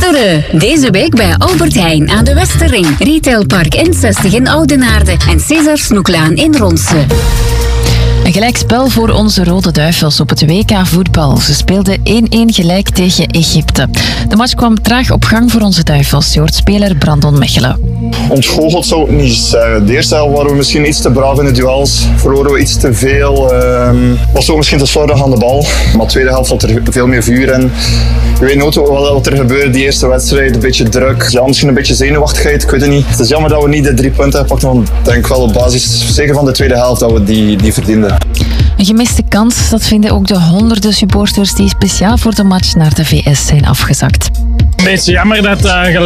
Gisteren, deze week bij Albert Heijn aan de Westerring, Retailpark N60 in Oudenaarde en César Snoeklaan in Ronse. Een gelijkspel voor onze Rode Duivels op het WK voetbal. Ze speelden 1-1 gelijk tegen Egypte. De match kwam traag op gang voor onze Duivels. Je hoort speler Brandon Mechelen. Ontgoocheld zou ik niet zeggen. De eerste helft waren we misschien iets te braaf in de duels. Verloren we iets te veel. Was ook misschien te slordig aan de bal. Maar de tweede helft had er veel meer vuur in. Je weet nooit wat er gebeurt. Die eerste wedstrijd, een beetje druk. Ja, misschien een beetje zenuwachtigheid, ik weet het niet. Het is jammer dat we niet de 3 punten hebben gepakt. Want ik denk wel op basis, zeker van de tweede helft, dat we die verdienden. Een gemiste kans, dat vinden ook de honderden supporters die speciaal voor de match naar de VS zijn afgezakt. Een beetje jammer dat